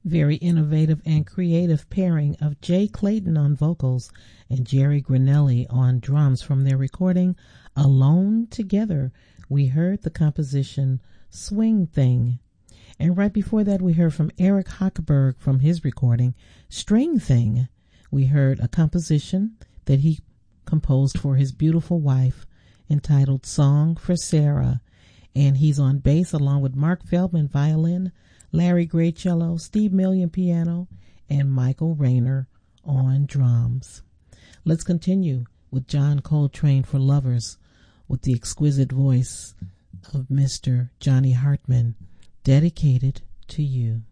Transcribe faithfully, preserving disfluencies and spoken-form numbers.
Very innovative and creative pairing of Jay Clayton on vocals and Jerry Granelli on drums from their recording Alone Together. We heard the composition Swing Thing. And right before that, we heard from Eric Hochberg from his recording String Thing. We heard a composition that he composed for his beautiful wife entitled Song for Sarah. And he's on bass along with Mark Feldman violin, Larry Gray cello, Steve Million piano, and Michael Rayner on drums. Let's continue with John Coltrane for Lovers with the exquisite voice of Mister Johnny Hartman, dedicated to you.